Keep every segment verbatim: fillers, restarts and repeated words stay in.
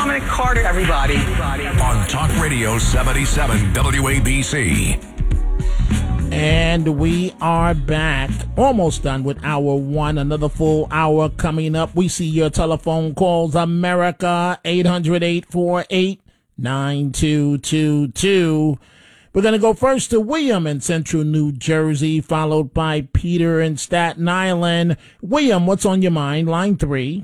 Dominic Carter, everybody. On Talk Radio seventy-seven W A B C. And we are back, almost done with hour one. Another full hour coming up. We see your telephone calls, America, eight hundred, eight four eight, nine two two two. We're going to go first to William in Central New Jersey, followed by Peter in Staten Island. William, what's on your mind? Line three.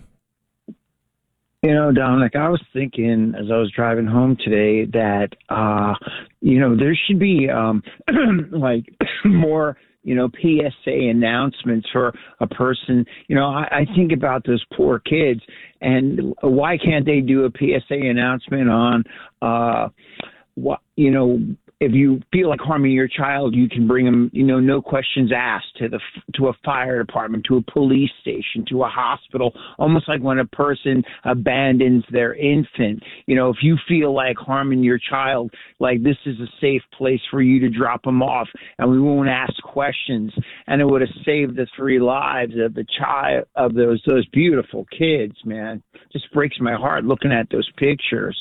You know, Dominic, I was thinking as I was driving home today that, uh, you know, there should be um, like more, you know, P S A announcements for a person. You know, I, I think about those poor kids, and why can't they do a P S A announcement on, uh, what, you know, if you feel like harming your child, you can bring them, you know, no questions asked to the to a fire department, to a police station, to a hospital, almost like when a person abandons their infant. You know, if you feel like harming your child, like this is a safe place for you to drop them off, and we won't ask questions. And it would have saved the three lives of the child, of those those beautiful kids, man. Just breaks my heart looking at those pictures.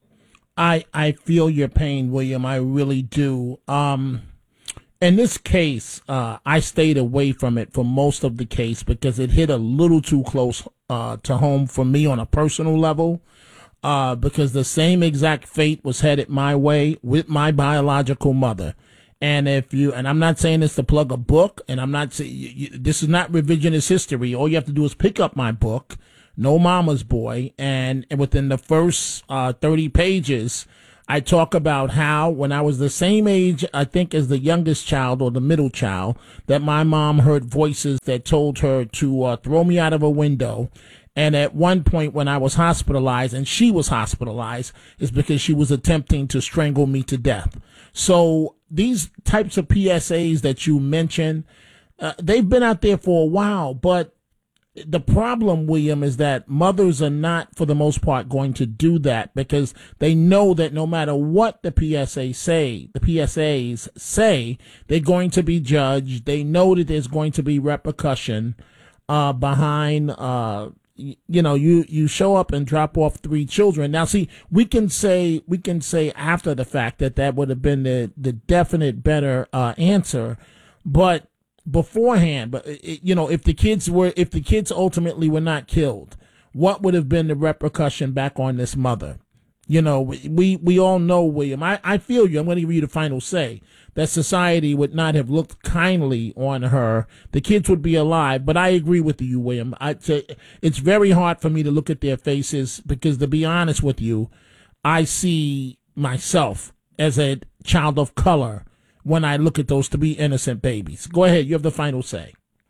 I, I feel your pain, William. I really do. Um, in this case, uh, I stayed away from it for most of the case because it hit a little too close uh, to home for me on a personal level. Uh, because the same exact fate was headed my way with my biological mother. And if you, and I'm not saying this to plug a book, and I'm not saying this is not revisionist history. All you have to do is pick up my book, No Mama's Boy, and, and within the first uh, thirty pages, I talk about how when I was the same age, I think, as the youngest child or the middle child, that my mom heard voices that told her to uh, throw me out of a window. And at one point when I was hospitalized, and she was hospitalized, is because she was attempting to strangle me to death. So these types of P S As that you mentioned, uh, they've been out there for a while, but the problem, William, is that mothers are not, for the most part, going to do that because they know that no matter what the P S A say, the P S As say, they're going to be judged. They know that there's going to be repercussion uh, behind. Uh, you know, you you show up and drop off three children. Now, see, we can say we can say after the fact that that would have been the the definite better uh, answer, but beforehand, but you know, if the kids were, if the kids ultimately were not killed, what would have been the repercussion back on this mother? You know, we we all know, William. I, I feel you. I'm going to give you the final say that society would not have looked kindly on her. The kids would be alive, but I agree with you, William. I say it's very hard for me to look at their faces because, to be honest with you, I see myself as a child of color when I look at those to be innocent babies. Go ahead. You have the final say.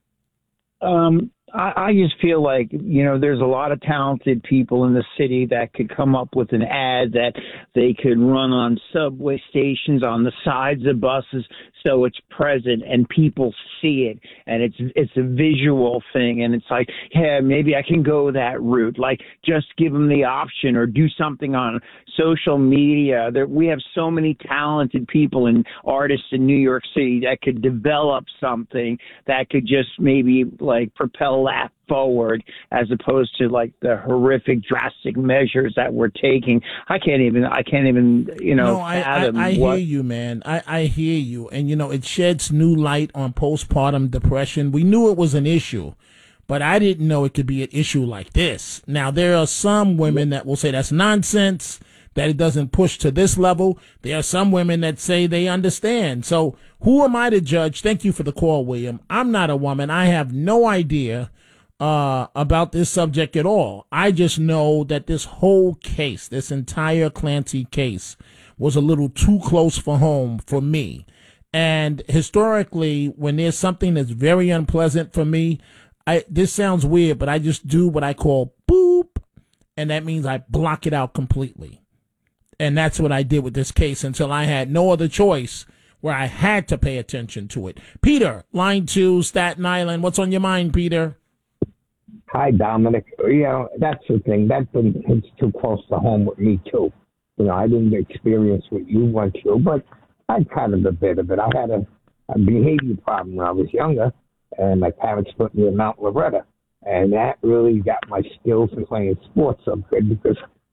Um, I, I just feel like, you know, there's a lot of talented people in the city that could come up with an ad that they could run on subway stations, on the sides of buses, so it's present and people see it, and it's it's a visual thing, and it's like, yeah, maybe I can go that route. Like, just give them the option, or do something on social media. There, we have so many talented people and artists in New York City that could develop something that could just maybe like propel that forward, as opposed to like the horrific, drastic measures that we're taking. I can't even, I can't even, you know, no, I, fathom I, I what... hear you, man. I, I hear you. And, you know, it sheds new light on postpartum depression. We knew it was an issue, but I didn't know it could be an issue like this. Now, there are some women that will say that's nonsense, that it doesn't push to this level. There are some women that say they understand. So who am I to judge? Thank you for the call, William. I'm not a woman. I have no idea uh, about this subject at all. I just know that this whole case, this entire Clancy case, was a little too close for home for me. And historically, when there's something that's very unpleasant for me, I, this sounds weird, but I just do what I call boop, and that means I block it out completely. And that's what I did with this case until I had no other choice, where I had to pay attention to it. Peter, line two, Staten Island. What's on your mind, Peter? Hi, Dominic. You know, that's the thing. That thing hits too close to home with me, too. You know, I didn't experience what you went through, but I had kind of a bit of it. I had a, a behavior problem when I was younger, and my parents put me in Mount Loretta. And that really got my skills in playing sports up good, because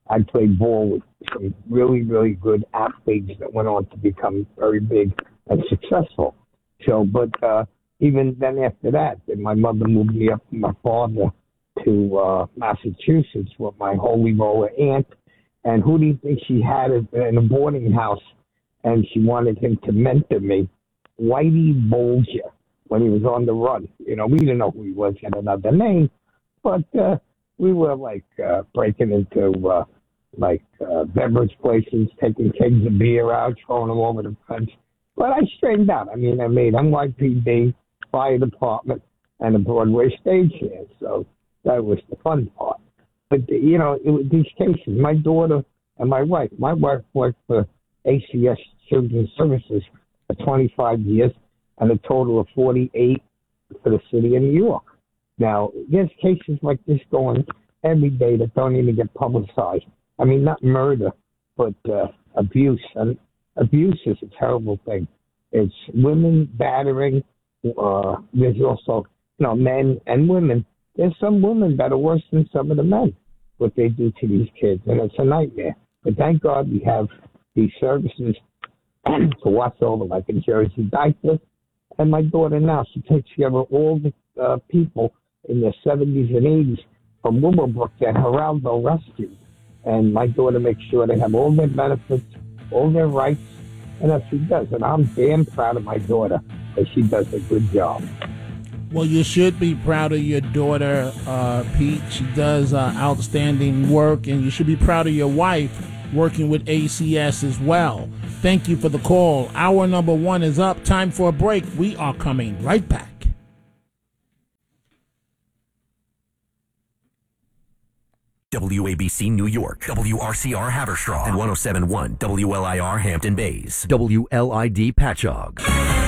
I played ball with some really, really good athletes that went on to become very big and successful. So, but uh, even then after that, then my mother moved me up with my father to uh, Massachusetts with my holy roller aunt. And who do you think she had in a boarding house? And she wanted him to mentor me, Whitey Bulger, when he was on the run. You know, we didn't know who he was, he had another name, but uh, we were like uh, breaking into uh, like uh, beverage places, taking kegs of beer out, throwing them over the fence. But I straightened out. I mean, I made N Y P D, fire department, and a Broadway stage here. So that was the fun part. But, you know, it was these cases, my daughter and my wife, my wife worked for A C S Children's Services for twenty-five years and a total of forty-eight for the city of New York. Now, there's cases like this going every day that don't even get publicized. I mean, not murder, but uh, abuse. And abuse is a terrible thing. It's women battering. Uh, there's also, you know, men and women. There's some women that are worse than some of the men, what they do to these kids, and it's a nightmare. But thank God we have these services to watch over, like in Jersey Diaper. And my daughter now, she takes care of all the uh, people in their seventies and eighties from Willowbrook that Geraldo rescued. And my daughter makes sure they have all their benefits, all their rights, and that's what she does. And I'm damn proud of my daughter, and she does a good job. Well, you should be proud of your daughter, uh, Pete. She does uh, outstanding work, and you should be proud of your wife working with A C S as well. Thank you for the call. Hour number one is up. Time for a break. We are coming right back. W A B C New York, W R C R Haverstraw, and one oh seven point one W L I R Hampton Bays, W L I D Patchogue.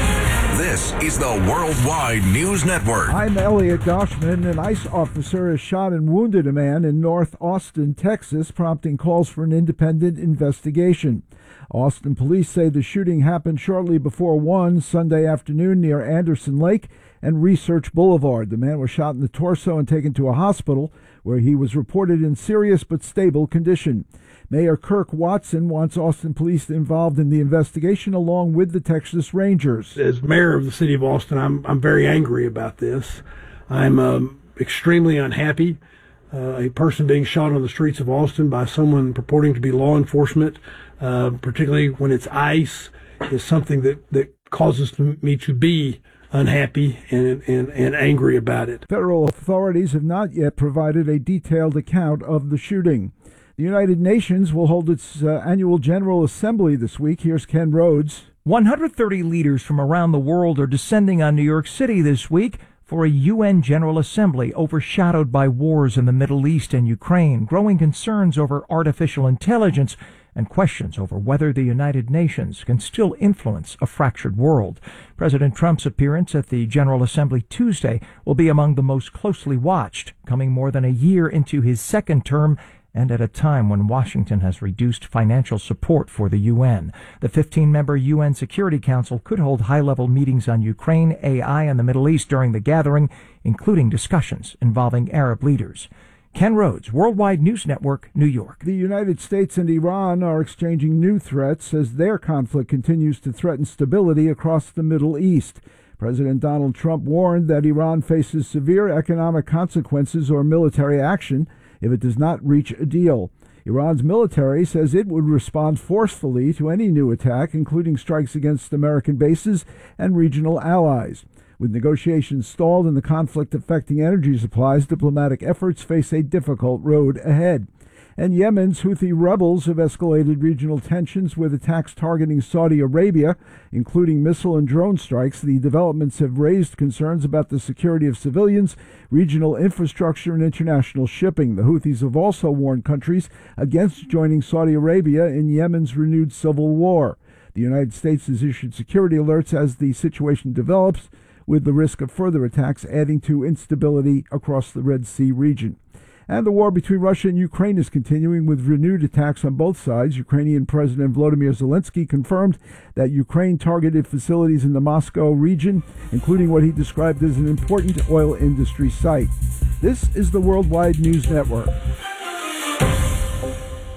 This is the Worldwide News Network. I'm Elliot Goshman. An ICE officer has shot and wounded a man in North Austin, Texas, prompting calls for an independent investigation. Austin police say the shooting happened shortly before one Sunday afternoon near Anderson Lake and Research Boulevard. The man was shot in the torso and taken to a hospital where he was reported in serious but stable condition. Mayor Kirk Watson wants Austin police involved in the investigation along with the Texas Rangers. As mayor of the city of Austin, I'm I'm very angry about this. I'm um, extremely unhappy. Uh, a person being shot on the streets of Austin by someone purporting to be law enforcement, uh, particularly when it's ICE, is something that, that causes me to be unhappy and, and, and angry about it. Federal authorities have not yet provided a detailed account of the shooting. The United Nations will hold its uh, annual General Assembly this week. Here's Ken Rhodes. one hundred thirty leaders from around the world are descending on New York City this week for a U N General Assembly overshadowed by wars in the Middle East and Ukraine, growing concerns over artificial intelligence, and questions over whether the United Nations can still influence a fractured world. President Trump's appearance at the General Assembly Tuesday will be among the most closely watched, coming more than a year into his second term and at a time when Washington has reduced financial support for the U N. The fifteen-member U N Security Council could hold high-level meetings on Ukraine, A I, and the Middle East during the gathering, including discussions involving Arab leaders. Ken Rhodes, Worldwide News Network, New York. The United States and Iran are exchanging new threats as their conflict continues to threaten stability across the Middle East. President Donald Trump warned that Iran faces severe economic consequences or military action if it does not reach a deal. Iran's military says it would respond forcefully to any new attack, including strikes against American bases and regional allies. With negotiations stalled and the conflict affecting energy supplies, diplomatic efforts face a difficult road ahead. And Yemen's Houthi rebels have escalated regional tensions with attacks targeting Saudi Arabia, including missile and drone strikes. The developments have raised concerns about the security of civilians, regional infrastructure, and international shipping. The Houthis have also warned countries against joining Saudi Arabia in Yemen's renewed civil war. The United States has issued security alerts as the situation develops, with the risk of further attacks adding to instability across the Red Sea region. And the war between Russia and Ukraine is continuing with renewed attacks on both sides. Ukrainian President Volodymyr Zelensky confirmed that Ukraine targeted facilities in the Moscow region, including what he described as an important oil industry site. This is the Worldwide News Network.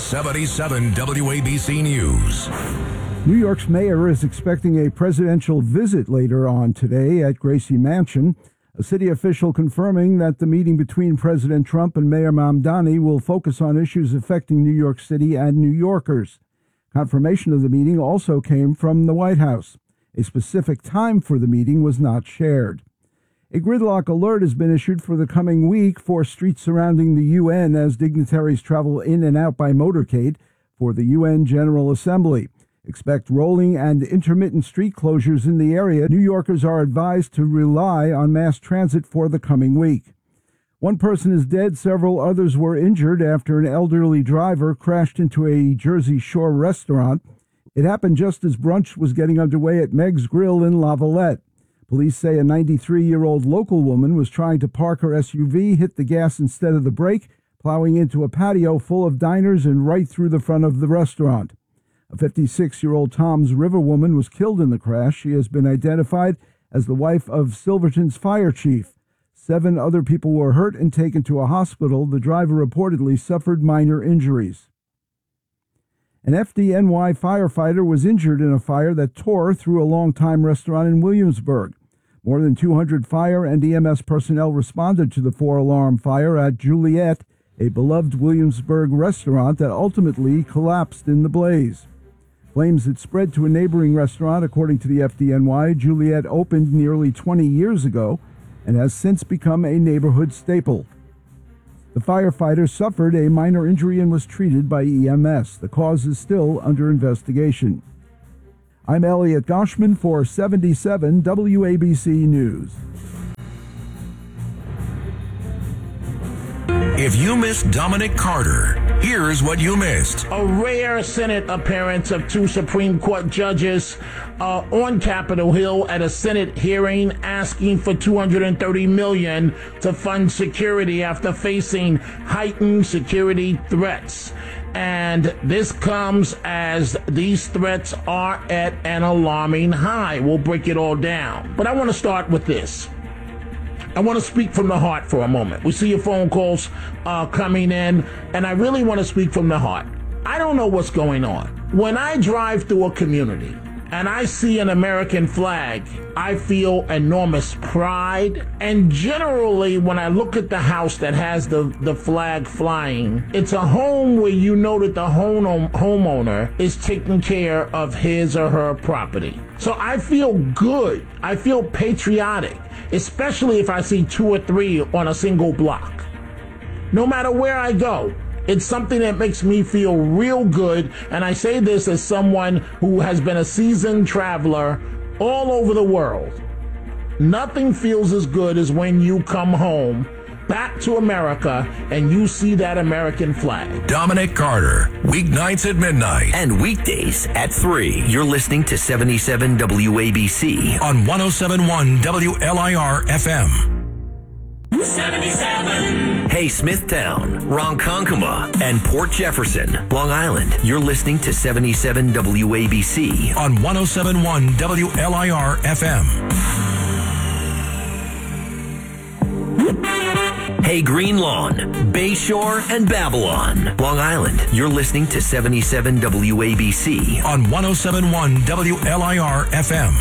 seventy-seven W A B C News. New York's mayor is expecting a presidential visit later on today at Gracie Mansion. A city official confirming that the meeting between President Trump and Mayor Mamdani will focus on issues affecting New York City and New Yorkers. Confirmation of the meeting also came from the White House. A specific time for the meeting was not shared. A gridlock alert has been issued for the coming week for streets surrounding the U N as dignitaries travel in and out by motorcade for the U N General Assembly. Expect rolling and intermittent street closures in the area. New Yorkers are advised to rely on mass transit for the coming week. One person is dead, several others were injured after an elderly driver crashed into a Jersey Shore restaurant. It happened just as brunch was getting underway at Meg's Grill in La Valette. Police say a ninety-three-year-old local woman was trying to park her S U V, hit the gas instead of the brake, plowing into a patio full of diners and right through the front of the restaurant. A fifty-six-year-old Toms River woman was killed in the crash. She has been identified as the wife of Silverton's fire chief. Seven other people were hurt and taken to a hospital. The driver reportedly suffered minor injuries. An F D N Y firefighter was injured in a fire that tore through a longtime restaurant in Williamsburg. More than two hundred fire and E M S personnel responded to the four-alarm fire at Juliet, a beloved Williamsburg restaurant that ultimately collapsed in the blaze. Flames had spread to a neighboring restaurant. According to the F D N Y, Juliet opened nearly twenty years ago and has since become a neighborhood staple. The firefighter suffered a minor injury and was treated by E M S. The cause is still under investigation. I'm Elliot Goshman for seventy-seven W A B C News. If you missed Dominic Carter, here's what you missed. A rare Senate appearance of two Supreme Court judges uh, on Capitol Hill at a Senate hearing asking for two hundred thirty million dollars to fund security after facing heightened security threats. And this comes as these threats are at an alarming high. We'll break it all down. But I want to start with this. I want to speak from the heart for a moment. We see your phone calls uh, coming in, and I really want to speak from the heart. I don't know what's going on. When I drive through a community and I see an American flag, I feel enormous pride. And generally, when I look at the house that has the, the flag flying, it's a home where you know that the home, homeowner is taking care of his or her property. So I feel good. I feel patriotic, especially if I see two or three on a single block. No matter where I go, it's something that makes me feel real good, and I say this as someone who has been a seasoned traveler all over the world. Nothing feels as good as when you come home, back to America, and you see that American flag. Dominic Carter, weeknights at midnight. And weekdays at three. You're listening to seventy-seven W A B C. On one oh seven point one W L I R F M. seventy-seven. Hey, Smithtown, Ronkonkoma, and Port Jefferson, Long Island. You're listening to seventy-seven W A B C. On one oh seven point one W L I R F M. Hey, Green Lawn, Bayshore, and Babylon, Long Island. You're listening to seventy-seven W A B C. On one oh seven point one W L I R F M.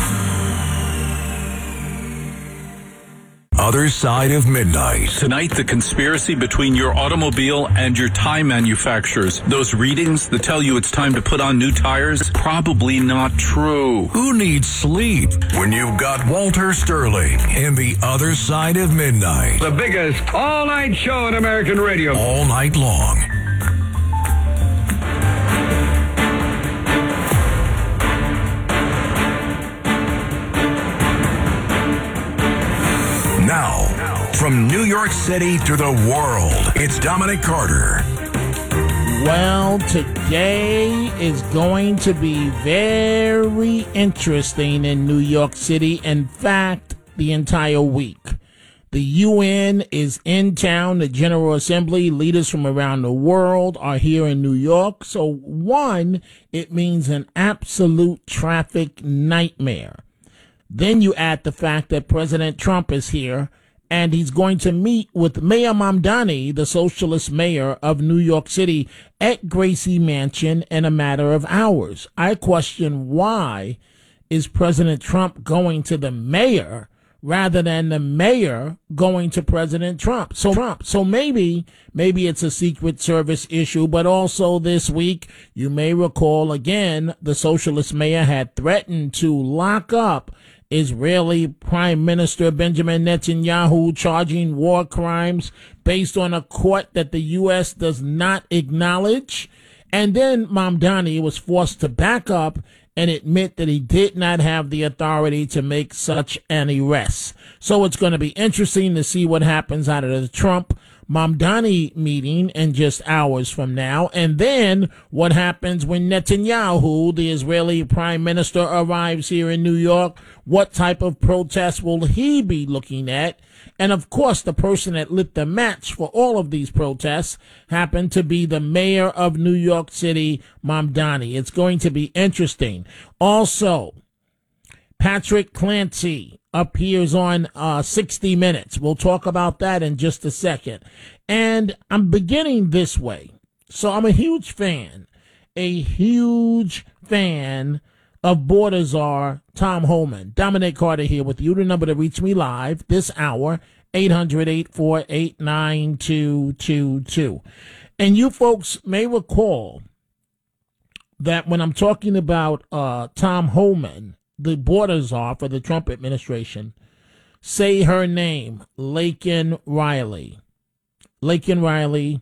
Other Side of Midnight. Tonight, the conspiracy between your automobile and your tire manufacturers. Those readings that tell you it's time to put on new tires, probably not true. Who needs sleep when you've got Walter Sterling in The Other Side of Midnight? The biggest all-night show on American radio. All night long. Now, from New York City to the world, it's Dominic Carter. Well, today is going to be very interesting in New York City. In fact, the entire week. The U N is in town. The General Assembly, leaders from around the world are here in New York. So, one, it means an absolute traffic nightmare. Then you add the fact that President Trump is here, and he's going to meet with Mayor Mamdani, the socialist mayor of New York City, at Gracie Mansion in a matter of hours. I question, why is President Trump going to the mayor rather than the mayor going to President Trump? So Trump. So maybe, maybe it's a Secret Service issue, but also this week, you may recall again, the socialist mayor had threatened to lock up Israeli Prime Minister Benjamin Netanyahu, charging war crimes based on a court that the U S does not acknowledge. And then Mamdani was forced to back up and admit that he did not have the authority to make such an arrest. So it's going to be interesting to see what happens out of the Trump Mamdani meeting in just hours from now. And then what happens when Netanyahu, the Israeli prime minister, arrives here in New York? What type of protest will he be looking at? And of course, the person that lit the match for all of these protests happened to be the mayor of New York City, Mamdani. It's going to be interesting. Also, Patrick Clancy appears on uh, sixty minutes. We'll talk about that in just a second. And I'm beginning this way. So I'm a huge fan, a huge fan of border czar Tom Homan. Dominic Carter here with you. The number to reach me live this hour, eight hundred, eight four eight, nine two two two. And you folks may recall that when I'm talking about uh, Tom Homan, the border czar for the Trump administration, say her name, Laken Riley. Laken Riley,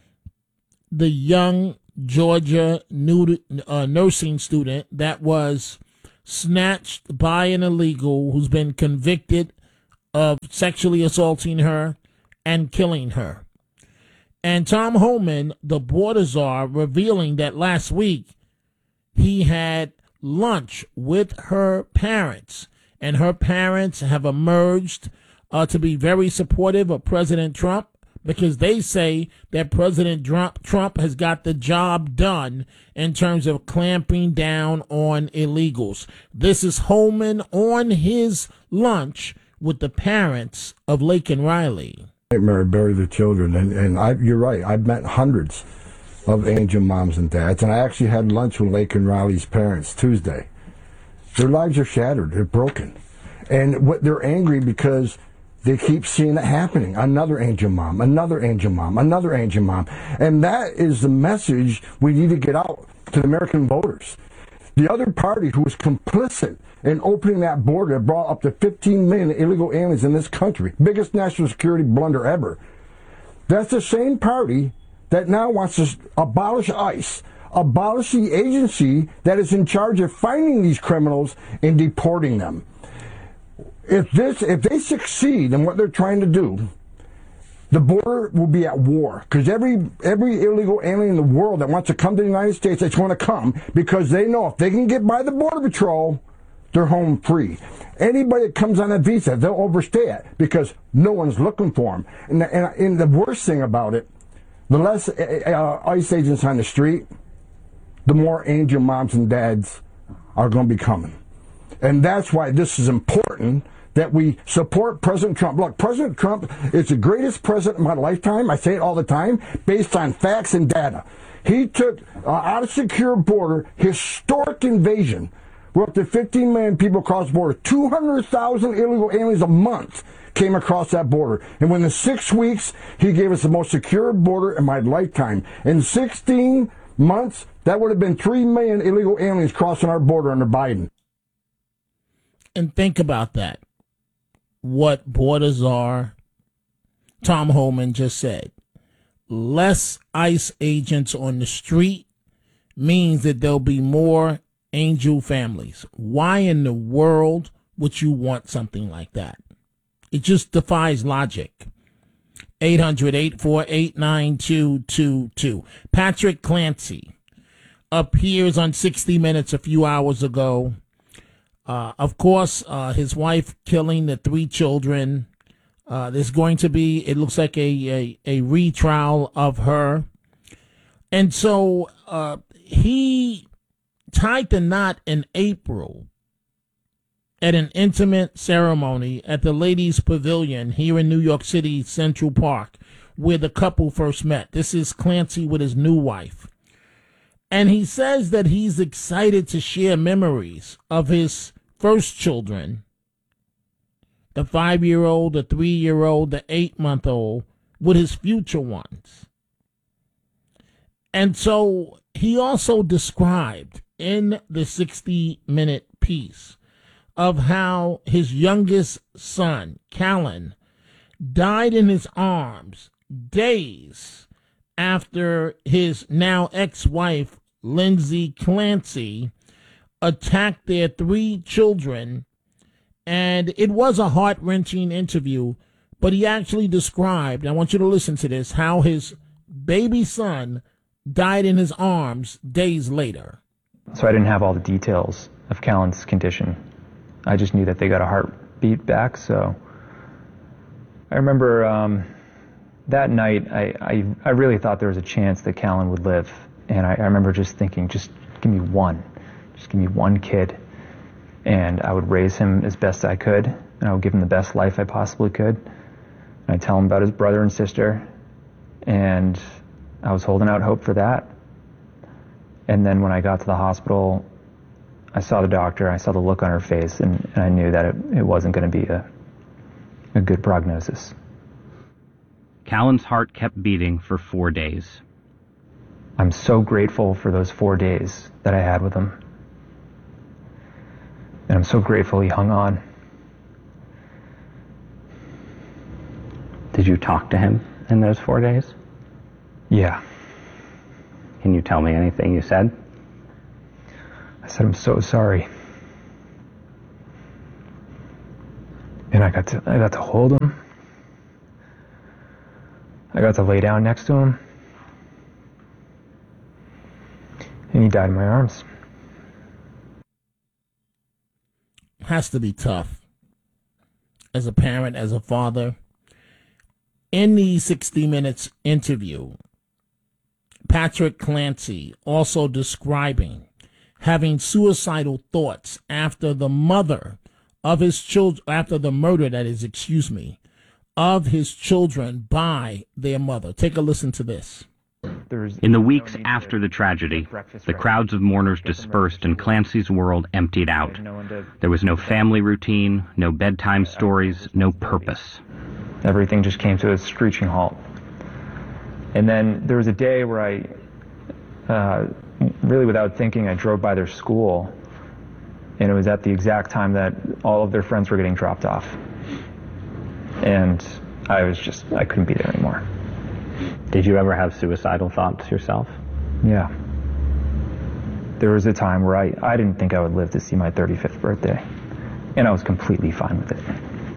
the young Georgia new, uh, nursing student that was snatched by an illegal who's been convicted of sexually assaulting her and killing her. And Tom Homan, the border czar, revealing that last week he had lunch with her parents, and her parents have emerged uh, to be very supportive of President Trump, because they say that President Trump has got the job done in terms of clamping down on illegals. This is Homan on his lunch with the parents of Laken Riley. Mary bury the children, and, and I, you're right, I've met hundreds of angel moms and dads, and I actually had lunch with Laken Riley's parents Tuesday. Their lives are shattered, they're broken, and what they're angry because they keep seeing it happening. Another angel mom, another angel mom, another angel mom. And that is the message we need to get out to the American voters. The other party who was complicit in opening that border brought up to fifteen million illegal aliens in this country, biggest national security blunder ever. That's the same party that now wants to abolish ICE, abolish the agency that is in charge of finding these criminals and deporting them. If this, if they succeed in what they're trying to do, the border will be at war, because every every illegal alien in the world that wants to come to the United States, they want to come because they know if they can get by the Border Patrol, they're home free. Anybody that comes on a visa, they'll overstay it because no one's looking for them. And the, and, and the worst thing about it, the less uh, ICE agents on the street, the more angel moms and dads are going to be coming. And that's why this is important, that we support President Trump. Look, President Trump is the greatest president of my lifetime. I say it all the time, based on facts and data. He took uh, out of secure border, historic invasion. We're up to fifteen million people across the border. two hundred thousand illegal aliens a month came across that border. And within six weeks, he gave us the most secure border in my lifetime. In sixteen months, that would have been three million illegal aliens crossing our border under Biden. And think about that. What border czar Tom Homan just said. Less ICE agents on the street means that there'll be more angel families. Why in the world would you want something like that? It just defies logic. eight hundred, eight four eight, nine two two two. Patrick Clancy appears on sixty minutes a few hours ago. Uh, of course, uh, his wife killing the three children. Uh, there's going to be, it looks like a, a, a retrial of her. And so uh, he tied the knot in April at an intimate ceremony at the Ladies Pavilion here in New York City, Central Park, where the couple first met. This is Clancy with his new wife. And he says that he's excited to share memories of his first children, the five-year-old, the three-year-old, the eight-month-old, with his future ones. And so he also described in the sixty-minute piece of how his youngest son, Callan, died in his arms days after his now ex-wife, Lindsay Clancy, attacked their three children. And it was a heart-wrenching interview, but he actually described, I want you to listen to this, how his baby son died in his arms days later. So I didn't have all the details of Callan's condition. I just knew that they got a heartbeat back. So I remember um, that night, I, I, I really thought there was a chance that Callan would live. And I, I remember just thinking, just give me one. Just give me one kid. And I would raise him as best I could. And I would give him the best life I possibly could. And I'd tell him about his brother and sister. And I was holding out hope for that. And then when I got to the hospital, I saw the doctor, I saw the look on her face, and, and I knew that it, it wasn't going to be a, a good prognosis. Callan's heart kept beating for four days. I'm so grateful for those four days that I had with him. And I'm so grateful he hung on. Did you talk to him in those four days? Yeah. Can you tell me anything you said? I said, I'm so sorry. And I got to I got to hold him. I got to lay down next to him. And he died in my arms. Has to be tough as a parent, as a father. In the sixty minutes interview, Patrick Clancy also describing having suicidal thoughts after the mother of his children, after the murder, that is, excuse me, of his children by their mother. Take a listen to this. In the weeks after the tragedy, the crowds of mourners dispersed and Clancy's world emptied out. There was no family routine, no bedtime stories, no purpose. Everything just came to a screeching halt. And then there was a day where I, uh, really without thinking, I drove by their school, and it was at the exact time that all of their friends were getting dropped off. And I was just, I couldn't be there anymore. Did you ever have suicidal thoughts yourself? Yeah. There was a time where I, I didn't think I would live to see my thirty-fifth birthday, and I was completely fine with it.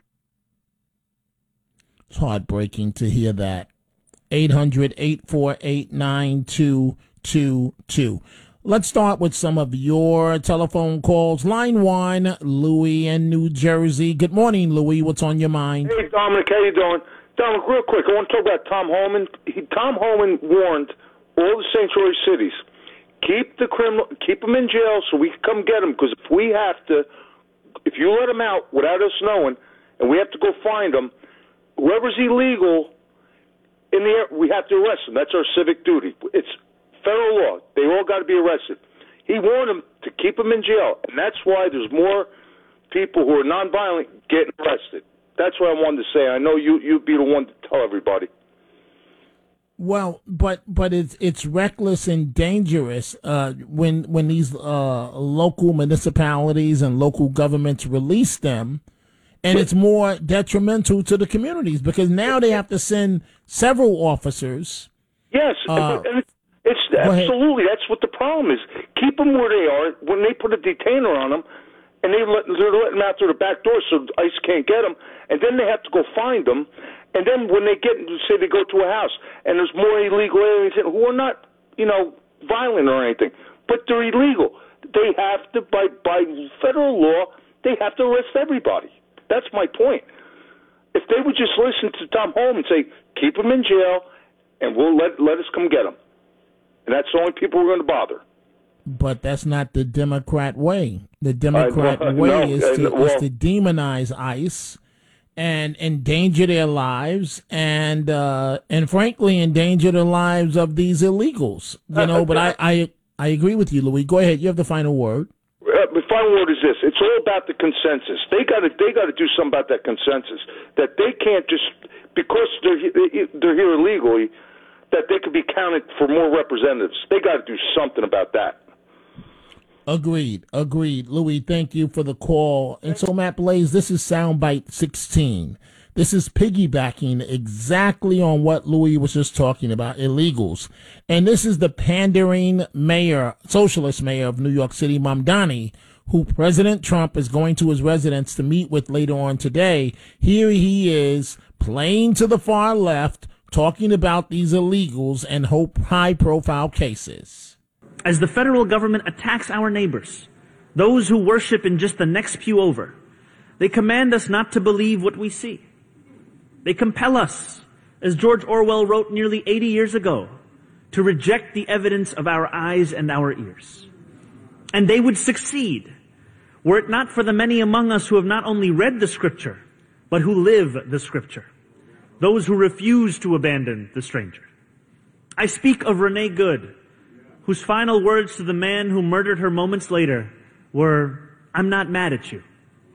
It's heartbreaking to hear that. eight hundred, eight four eight, nine two two two. Let's start with some of your telephone calls. Line one, Louis in New Jersey. Good morning, Louis. What's on your mind? Hey, Dominic, how you doing? Dominic, real quick, I want to talk about Tom Homan. He, Tom Homan warned all the sanctuary cities, keep the criminal, keep them in jail so we can come get them, because if we have to, if you let them out without us knowing, and we have to go find them, whoever's illegal in the air, we have to arrest them. That's our civic duty. It's federal law. They all got to be arrested. He warned them to keep them in jail, and that's why there's more people who are nonviolent getting arrested. That's what I wanted to say. I know you, you'd be the one to tell everybody. Well, but but it's it's reckless and dangerous uh, when when these uh, local municipalities and local governments release them, and it's more detrimental to the communities because now they have to send several officers. Yes, uh, and it's, it's absolutely that's what the problem is. Keep them where they are. When they put a detainer on them, and they let, they're letting them out through the back door so ICE can't get them, and then they have to go find them. And then when they get, say they go to a house, and there's more illegal aliens who are not, you know, violent or anything, but they're illegal. They have to, by by federal law, they have to arrest everybody. That's my point. If they would just listen to Tom Homan and say, keep them in jail, and we'll let let us come get them. And that's the only people we're going to bother. but that's not the Democrat way. The Democrat Uh, no, way no, is, uh, to, well- is to demonize ICE and endanger their lives and uh, and frankly endanger the lives of these illegals. You know, but I, I I agree with you, Louis. Go ahead. You have the final word. Uh, the final word is this: it's all about the consensus. They got to they got to do something about that consensus. That they can't just because they're he- they're here illegally, that they could be counted for more representatives. They got to do something about that. Agreed. Agreed. Louis, thank you for the call. And so, Matt Blaze, this is Soundbite sixteen. This is piggybacking exactly on what Louis was just talking about, illegals. And this is the pandering mayor, socialist mayor of New York City, Mamdani, who President Trump is going to his residence to meet with later on today. Here he is playing to the far left, talking about these illegals and hope high-profile cases. As the federal government attacks our neighbors, those who worship in just the next pew over, they command us not to believe what we see. They compel us, as George Orwell wrote nearly eighty years ago, to reject the evidence of our eyes and our ears. And they would succeed were it not for the many among us who have not only read the Scripture, but who live the Scripture, those who refuse to abandon the stranger. I speak of Renee Good, whose final words to the man who murdered her moments later were, "I'm not mad at you."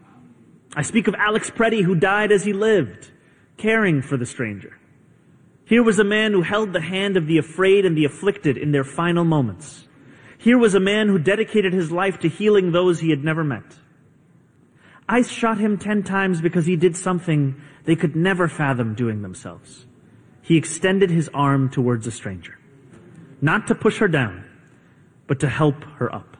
I speak of Alex Preddy, who died as he lived, caring for the stranger. Here was a man who held the hand of the afraid and the afflicted in their final moments. Here was a man who dedicated his life to healing those he had never met. ICE shot him ten times because he did something they could never fathom doing themselves. He extended his arm towards a stranger. Not to push her down, but to help her up.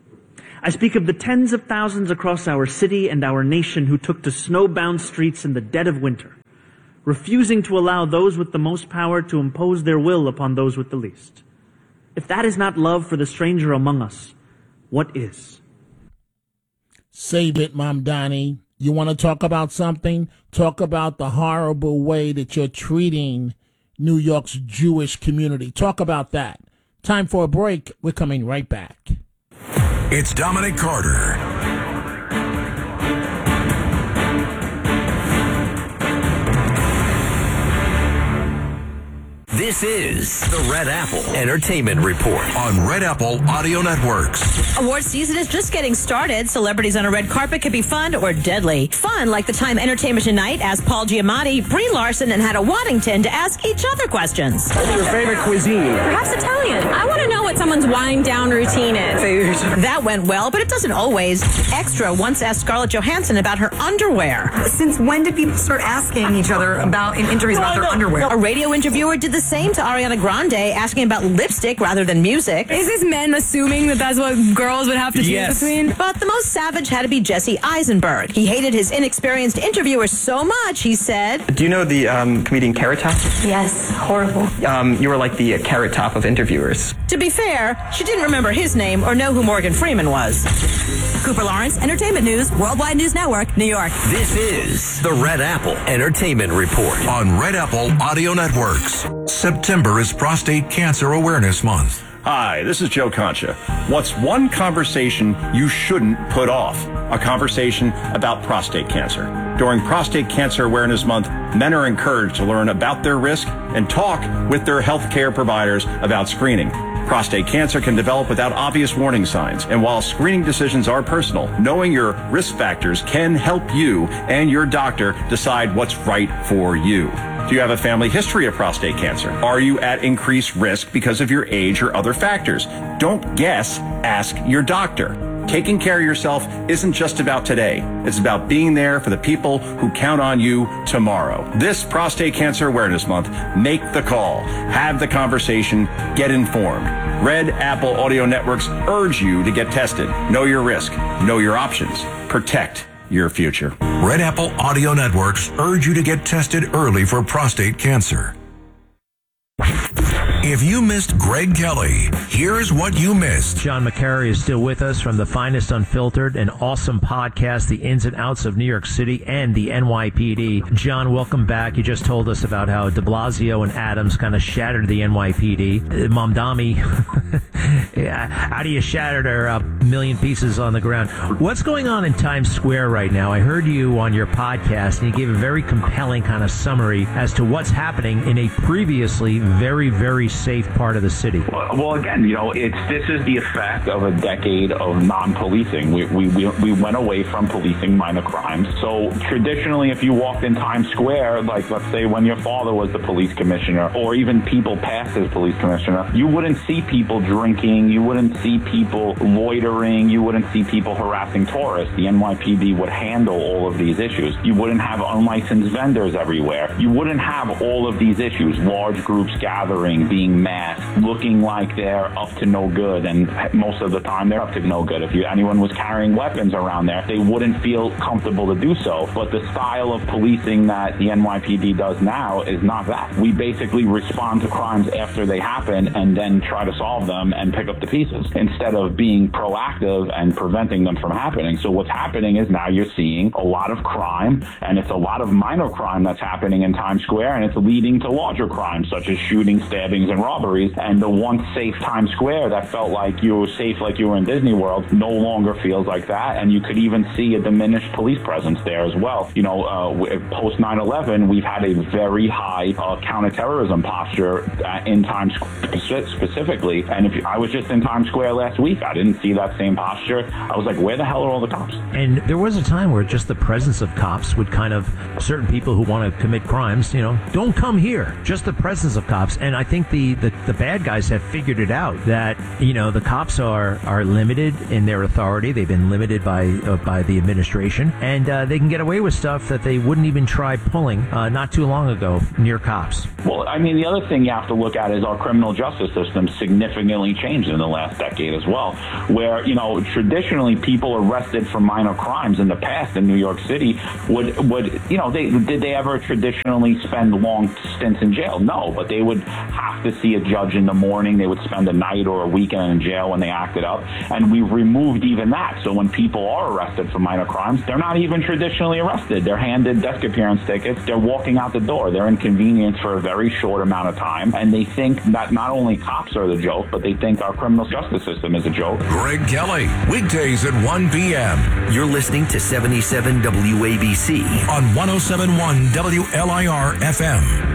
I speak of the tens of thousands across our city and our nation who took to snowbound streets in the dead of winter, refusing to allow those with the most power to impose their will upon those with the least. If that is not love for the stranger among us, what is? Save it, Mamdani. You want to talk about something? Talk about the horrible way that you're treating New York's Jewish community. Talk about that. Time for a break. We're coming right back. It's Dominic Carter. This is the Red Apple Entertainment Report on Red Apple Audio Networks. Award season is just getting started. Celebrities on a red carpet can be fun or deadly. Fun, like the Time Entertainment Tonight asked Paul Giamatti, Brie Larson, and Hannah Waddington to ask each other questions. What's your favorite cuisine? Perhaps Italian. I want to know what someone's wind down routine is. That went well, but it doesn't always. Extra once asked Scarlett Johansson about her underwear. Since when did people start asking each other about in interviews about their underwear? A radio interviewer did the same to Ariana Grande, asking about lipstick rather than music. Is this men assuming that that's what girls would have to choose Yes. between? But the most savage had to be Jesse Eisenberg. He hated his inexperienced interviewer so much, he said, Do you know the um, comedian Carrot Top? Yes, horrible. Um, you were like the uh, Carrot Top of interviewers. To be fair, she didn't remember his name or know who Morgan Freeman was. Cooper Lawrence, Entertainment News, Worldwide News Network, New York. This is the Red Apple Entertainment Report on Red Apple Audio Networks. September is Prostate Cancer Awareness Month. Hi, this is Joe Concha. What's one conversation you shouldn't put off? A conversation about prostate cancer. During Prostate Cancer Awareness Month, men are encouraged to learn about their risk and talk with their healthcare providers about screening. Prostate cancer can develop without obvious warning signs, and while screening decisions are personal, knowing your risk factors can help you and your doctor decide what's right for you. Do you have a family history of prostate cancer? Are you at increased risk because of your age or other factors? Don't guess, ask your doctor. Taking care of yourself isn't just about today. It's about being there for the people who count on you tomorrow. This Prostate Cancer Awareness Month, make the call, have the conversation, get informed. Red Apple Audio Networks urge you to get tested. Know your risk, know your options, protect your future. Red Apple Audio Networks urge you to get tested early for prostate cancer. If you missed Greg Kelly, here's what you missed. John McCary is still with us from the Finest Unfiltered, an awesome podcast, the ins and outs of New York City and the N Y P D. John, welcome back. You just told us about how de Blasio and Adams kind of shattered the N Y P D. Uh, Mamdani, yeah, how do you shatter their uh, million pieces on the ground? What's going on in Times Square right now? I heard you on your podcast, and you gave a very compelling kind of summary as to what's happening in a previously very, very safe part of the city. Well, well again, you know, it's this is the effect of a decade of non-policing. We, we, we, we went away from policing minor crimes. So traditionally, if you walked in Times Square, like let's say when your father was the police commissioner, or even people past as police commissioner, you wouldn't see people drinking, you wouldn't see people loitering, you wouldn't see people harassing tourists. The N Y P D would handle all of these issues. You wouldn't have unlicensed vendors everywhere. You wouldn't have all of these issues, large groups gathering, being masked, looking like they're up to no good, and most of the time they're up to no good. If you, anyone was carrying weapons around there, they wouldn't feel comfortable to do so. But the style of policing that the N Y P D does now is not that. We basically respond to crimes after they happen and then try to solve them and pick up the pieces instead of being proactive and preventing them from happening. So what's happening is now you're seeing a lot of crime, and it's a lot of minor crime that's happening in Times Square, and it's leading to larger crimes such as shootings, stabbings, and robberies. And the once safe Times Square that felt like you were safe like you were in Disney World no longer feels like that, and you could even see a diminished police presence there as well. You know, uh, post nine eleven, we've had a very high uh, counterterrorism posture uh, in Times Square specifically, and if you, I was just in Times Square last week, I didn't see that same posture. I was like, where the hell are all the cops? And there was a time where just the presence of cops would kind of, certain people who want to commit crimes, you know, don't come here. Just the presence of cops. And I think the, the, the bad guys have figured it out that, you know, the cops are, are limited in their authority. They've been limited by uh, by the administration, and uh, they can get away with stuff that they wouldn't even try pulling uh, not too long ago near cops. Well, I mean, the other thing you have to look at is our criminal justice system significantly changed in the last decade as well, where, you know, traditionally people arrested for minor crimes in the past in New York City would, would you know, they did they ever traditionally spend long stints in jail? No, but they would have to see a judge in the morning. They would spend a night or a weekend in jail when they acted up, and we've removed even that. So when people are arrested for minor crimes, they're not even traditionally arrested. They're handed desk appearance tickets. They're walking out the door. They're inconvenienced for a very short amount of time, and they think that not only cops are the joke, but they think our criminal justice system is a joke. Greg Kelly, weekdays at one p.m. You're listening to seventy-seven W A B C on one oh seven point one W L I R F M.